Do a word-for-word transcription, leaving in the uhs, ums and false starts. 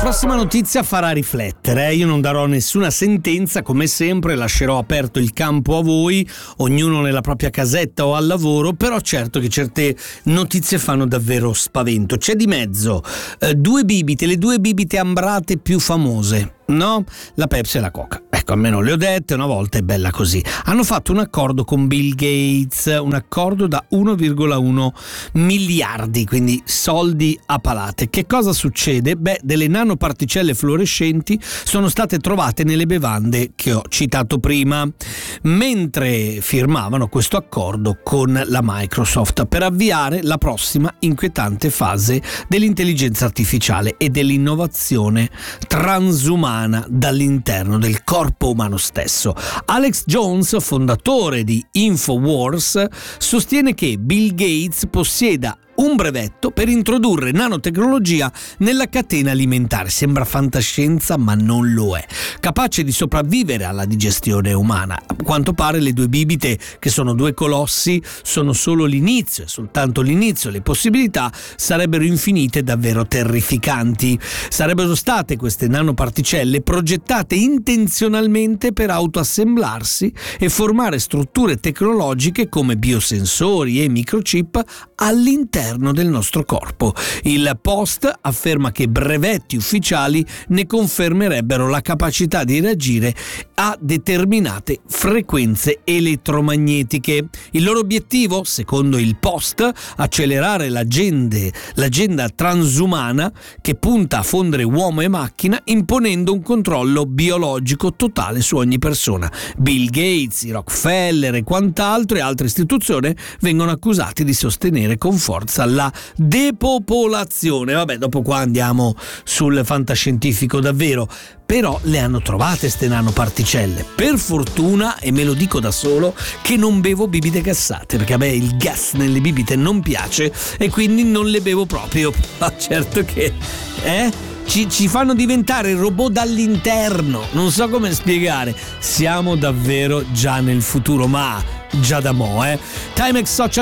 prossima notizia farà riflettere, eh? Io non darò nessuna sentenza, come sempre lascerò aperto il campo a voi, ognuno nella propria casetta o al lavoro, però certo che certe notizie fanno davvero spavento. C'è di mezzo eh, due bibite, le due bibite ambrate più famose, no? La Pepsi e la Coca. Ecco, almeno le ho dette una volta, è bella così. Hanno fatto un accordo con Bill Gates, un accordo da uno virgola uno miliardi, quindi soldi a palate. Che cosa succede? Beh, delle nanoparticelle fluorescenti sono state trovate nelle bevande che ho citato prima, mentre firmavano questo accordo con la Microsoft per avviare la prossima inquietante fase dell'intelligenza artificiale e dell'innovazione transumana dall'interno del corpo umano stesso. Alex Jones, fondatore di Infowars, sostiene che Bill Gates possieda un brevetto per introdurre nanotecnologia nella catena alimentare. Sembra fantascienza, ma non lo è. Capace di sopravvivere alla digestione umana. A quanto pare le due bibite, che sono due colossi, sono solo l'inizio, e soltanto l'inizio. Le possibilità sarebbero infinite, davvero terrificanti. Sarebbero state queste nanoparticelle progettate intenzionalmente per autoassemblarsi e formare strutture tecnologiche come biosensori e microchip all'interno del nostro corpo. Il Post afferma che brevetti ufficiali ne confermerebbero la capacità di reagire a determinate frequenze elettromagnetiche. Il loro obiettivo, secondo il Post, accelerare l'agenda, l'agenda transumana che punta a fondere uomo e macchina, imponendo un controllo biologico totale su ogni persona. Bill Gates, i Rockefeller e quant'altro e altre istituzioni vengono accusati di sostenere con forza la depopolazione. Vabbè, dopo qua andiamo sul fantascientifico davvero, però le hanno trovate ste nanoparticelle. Per fortuna, e me lo dico da solo, che non bevo bibite gassate, perché a me il gas nelle bibite non piace e quindi non le bevo proprio. Ma certo che eh Ci, ci fanno diventare robot dall'interno, non so come spiegare. Siamo davvero già nel futuro, ma già da mo', eh. Timex Social